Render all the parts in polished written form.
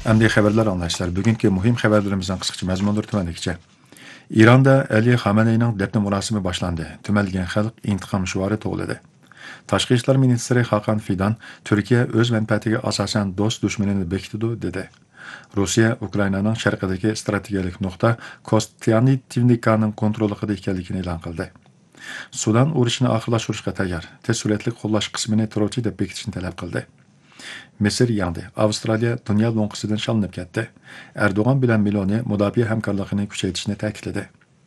Əmdi xəbərlər anlayışlar. Bugünkü mühim xəbərlərimizin qısqacha məzmunları tövəndikcə. İranda Ali Xameneyning dəfn murosimi boshlandi. Tumalgan xalq intiqom shiori tug'iladi. Tashqi ishlar ministri Hakan Fidan Turkiya o'z manfaatiga asosan do'st dushmanini bekitdi dedi. Rossiya Ukrainaning sharqidagi strategik nuqta Kostyantynivkaning kontrolida ekanligini e'lon qildi. Sudan urushini oxirlashtirishga tayyor. Tez suratli qo'llash qismini terrorchi deb bekitishni talab qildi. Misr yandı. Avstraliya dünya lonkisidan shalinib ketdi. Erdo'g'an bilan Meloni mudofaa hamkorligini kuchaytirishni ta'kidladi.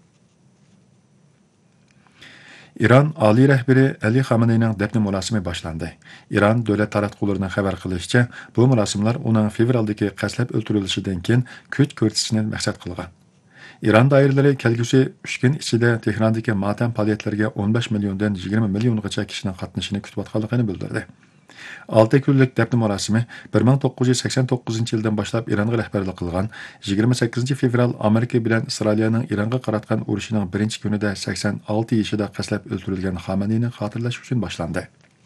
İran oliy rahbari Ali Xameneyning dafn murosimi boshlandi. İran davlat taratqullarining xabar qilishicha, bu murosimlar uning fevraldagi qaslab o'ltirilishidan keyin kuch ko'rsatishni maqsad qilgan. İran doiralari kelgusi 3 kun ichida Tehrondagi motam faoliyatlariga 15 milliondan 20 milliongacha kishining qatnashishini kutayotganligini bildirdi. 6 kunlik dafn murosimi 1989 yildan boshlab Ironga rahbarlik qilgan 28 fevral Amerika bilan Isroilning Ironga qaratgan urushining birinchi kunida 86 yoshida qaslab o'ldirilgan Xameneyni xotirlash uchun boshlandi.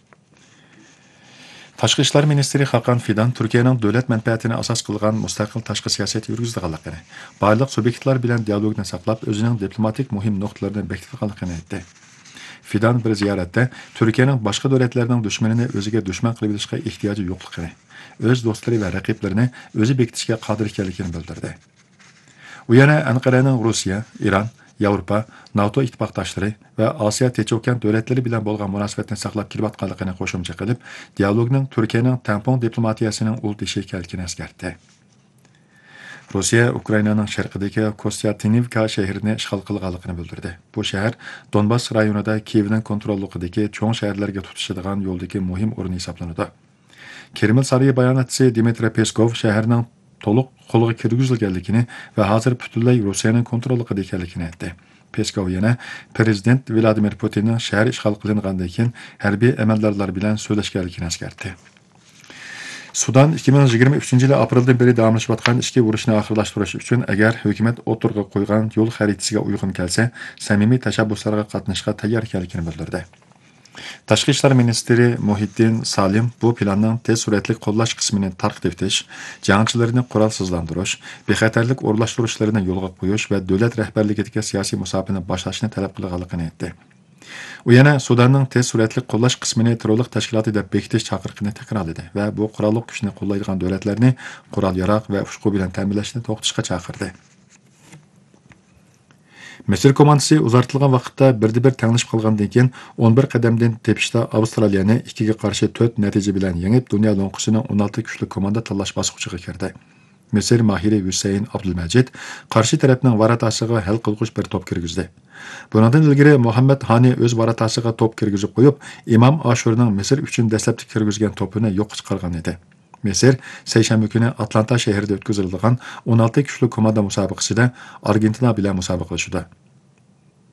Tashqi ishlar ministri Hakan Fidan Turkiyaning davlat manfaatini asos qilgan mustaqil tashqi siyosat yurgizganligini, barliq subyektlar bilan dialogni saqlab, o'zining diplomatik muhim nuqtalarini bekitganligini aytdi. Fidan bir ziyoratda Turkiyaning boshqa davlatlarning dushmanini o'ziga dushman qilib olishga ehtiyoji yo'qligini, o'z do'stlari va raqiblarini o'zi bekitishga qodir ekanligini bildirdi. U yana Anqaraning Rossiya, Iran, Yevropa, NATO ittifoqdoshlari va Osiyo Tinch-okean davlatlari bilan bo'lgan munosabatni saqlab kelayotganligini qo'shimcha qilib, dialogning Turkiyaning tampon diplomatiyasining ultishi ekanligini eskartdi. Rossiya Ukrainaning sharqidagi Kostyantynivka shahrini ishg'ol qilganligini bildirdi. Bu shahar Donbas rayonida Kiyevning kontrolligidagi cho'ng shaharlarga tutishadigan yo'ldagi muhim o'rin hisoblanadi. Kreml saroyi bayonotchisi Dmitry Peskov shaharning to'liq qo'lga kirgizilganligini va hozir butunlay Rossiyaning kontrolligida ekanligini aytdi. Peskov yana prezident Vladimir Putinning shahar ishg'ol qilingandan keyin harbiy amaldorlar bilan so'zlashganligini eskartdi. Sudan 2023 yılı apreldan beri davamlaşıyotgan ichki urushni oxirlashtirish uchun agar hukumat o'tirg'i qo'ygan yo'l xaritasiga uyg'un kelsa, samimiy tashabbuslarga qatnashishga tayyor ekanligini bildirdi. Tashqi ishlar ministri Muhiddin Salim bu planning tez suratli qo'llash qismini tarqib etish, jangchilarni qurolsizlantirish, bexatarlik o'rlashtirishlarini yo'lga qo'yish va davlat rahbarligiga siyosiy musofani boshlashni talab qilganligini aytdi. U yana Sudanning tez suratli qo'llash qismini terrorlik tashkiloti deb bekitish chaqiriqini takrorladi va bu qurolli kuchni qo'llaydigan davlatlarni qurol-yarog' va ushqu bilan ta'minlashni to'xtatishga chaqirdi. Misr komandasi uzartilgan vaqtda birdi-bir tanglashib qolgandan keyin 11 qadamdan tepishda Avstraliyani 2 ga qarshi 4 natija bilan yengib, dunyo lonkisining 16 kuchli komanda tanlash bosqichiga kirdi. Misr mahiri Hüseyin Abdulmajid qarshi tarafning varatasiga hal qilg'uch bir to'p kirgizdi. Bundan ilgari Muhammad Hani o'z varatasiga to'p kirgizib qo'yib, Imom Ashurning Misr uchun dastlabki kirgizgan to'pini yo'q chiqargan edi. Misr seshanba kuni Atlanta shahrida o'tkazilgan 16 kuchli komanda musobaqasida Argentina bilan musobaqa qilishdi.